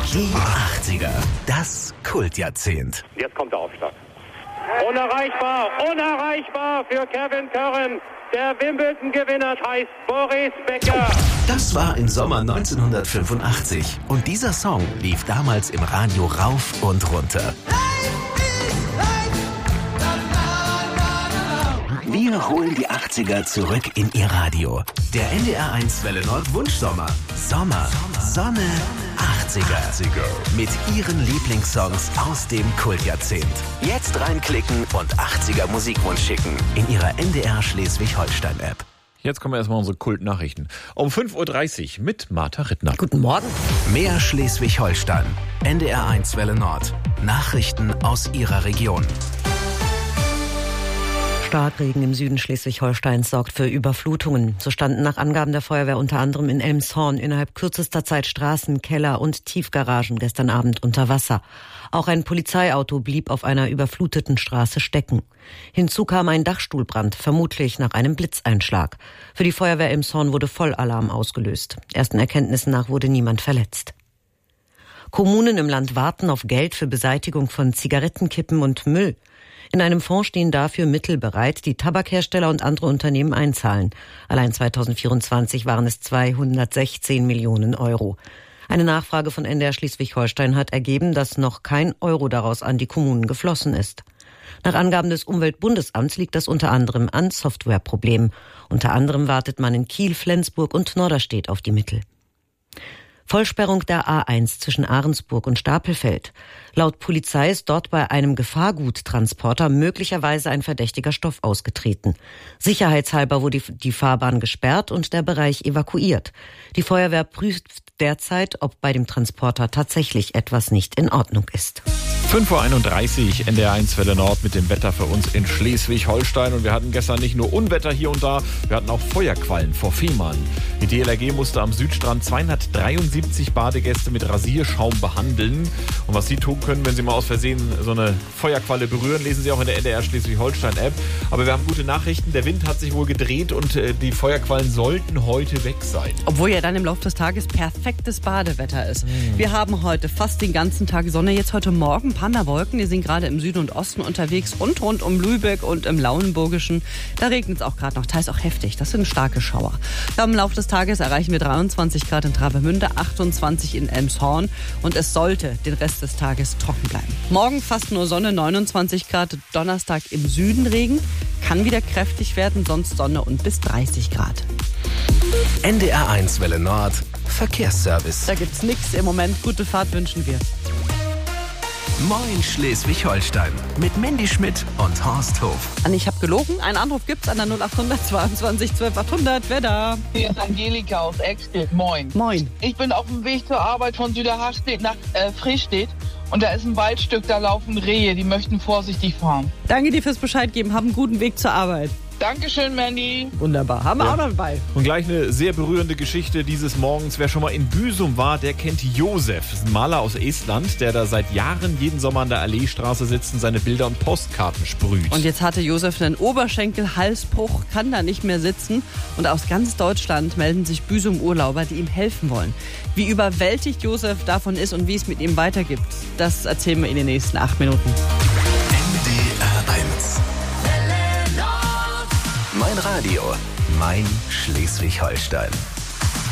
Die 80er, das Kultjahrzehnt. Jetzt kommt der Aufschlag. Unerreichbar für Kevin Curran. Der Wimbledon-Gewinner heißt Boris Becker. Das war im Sommer 1985 und dieser Song lief damals im Radio rauf und runter. Wir holen die 80er zurück in Ihr Radio. Der NDR1 Welle Nord Wunschsommer. Sommer, Sonne, 80er. Mit Ihren Lieblingssongs aus dem Kultjahrzehnt. Jetzt reinklicken und 80er Musikwunsch schicken in Ihrer NDR Schleswig-Holstein-App. Jetzt kommen erstmal unsere Kultnachrichten. Um 5.30 Uhr mit Martha Rittner. Guten Morgen. Mehr Schleswig-Holstein. NDR1 Welle Nord. Nachrichten aus Ihrer Region. Starkregen im Süden Schleswig-Holsteins sorgt für Überflutungen. So standen nach Angaben der Feuerwehr unter anderem in Elmshorn innerhalb kürzester Zeit Straßen, Keller und Tiefgaragen gestern Abend unter Wasser. Auch ein Polizeiauto blieb auf einer überfluteten Straße stecken. Hinzu kam ein Dachstuhlbrand, vermutlich nach einem Blitzeinschlag. Für die Feuerwehr Elmshorn wurde Vollalarm ausgelöst. Ersten Erkenntnissen nach wurde niemand verletzt. Kommunen im Land warten auf Geld für Beseitigung von Zigarettenkippen und Müll. In einem Fonds stehen dafür Mittel bereit, die Tabakhersteller und andere Unternehmen einzahlen. Allein 2024 waren es 216 Millionen Euro. Eine Nachfrage von NDR Schleswig-Holstein hat ergeben, dass noch kein Euro daraus an die Kommunen geflossen ist. Nach Angaben des Umweltbundesamts liegt das unter anderem an Softwareproblemen. Unter anderem wartet man in Kiel, Flensburg und Norderstedt auf die Mittel. Vollsperrung der A1 zwischen Ahrensburg und Stapelfeld. Laut Polizei ist dort bei einem Gefahrguttransporter möglicherweise ein verdächtiger Stoff ausgetreten. Sicherheitshalber wurde die Fahrbahn gesperrt und der Bereich evakuiert. Die Feuerwehr prüft derzeit, ob bei dem Transporter tatsächlich etwas nicht in Ordnung ist. 5.31 Uhr, NDR1 Welle Nord mit dem Wetter für uns in Schleswig-Holstein. Und wir hatten gestern nicht nur Unwetter hier und da, wir hatten auch Feuerquallen vor Fehmarn. Die DLRG musste am Südstrand 273 Badegäste mit Rasierschaum behandeln. Und was Sie tun können, wenn Sie mal aus Versehen so eine Feuerqualle berühren, lesen Sie auch in der NDR Schleswig-Holstein-App. Aber wir haben gute Nachrichten, der Wind hat sich wohl gedreht und die Feuerquallen sollten heute weg sein. Obwohl ja dann im Laufe des Tages perfektes Badewetter ist. Wir haben heute fast den ganzen Tag Sonne, jetzt heute Morgen ein paar Wolken, die sind gerade im Süden und Osten unterwegs und rund um Lübeck und im Lauenburgischen. Da regnet es auch gerade noch, teils auch heftig. Das sind starke Schauer. Ja, im Laufe des Tages erreichen wir 23 Grad in Travemünde, 28 in Elmshorn und es sollte den Rest des Tages trocken bleiben. Morgen fast nur Sonne, 29 Grad, Donnerstag im Süden Regen, kann wieder kräftig werden, sonst Sonne und bis 30 Grad. NDR1 Welle Nord, Verkehrsservice. Da gibt's nichts im Moment, gute Fahrt wünschen wir. Moin Schleswig-Holstein mit Mandy Schmidt und Horst Hof. Ich habe gelogen, einen Anruf gibt's an der 0800 22 12 800. Wer da? Hier ist Angelika aus Eckstedt. Moin. Moin. Ich bin auf dem Weg zur Arbeit von Süderharstedt nach Frischstedt und da ist ein Waldstück, da laufen Rehe, die möchten vorsichtig fahren. Danke dir fürs Bescheid geben, haben einen guten Weg zur Arbeit. Dankeschön, Mandy. Wunderbar, haben wir auch noch dabei. Und gleich eine sehr berührende Geschichte dieses Morgens. Wer schon mal in Büsum war, der kennt Josef. Das ist ein Maler aus Estland, der da seit Jahren jeden Sommer an der Alleestraße sitzt und seine Bilder und Postkarten sprüht. Und jetzt hatte Josef einen Oberschenkel-Halsbruch, kann da nicht mehr sitzen. Und aus ganz Deutschland melden sich Büsum-Urlauber, die ihm helfen wollen. Wie überwältigt Josef davon ist und wie es mit ihm weitergeht, das erzählen wir in den nächsten 8 Minuten. NDR1. Mein Radio, mein Schleswig-Holstein.